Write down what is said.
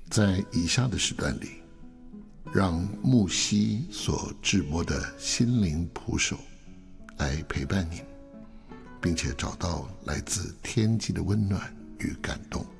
在以下的时段里，让木西所制播的心灵捕手来陪伴您，并且找到来自天际的温暖与感动。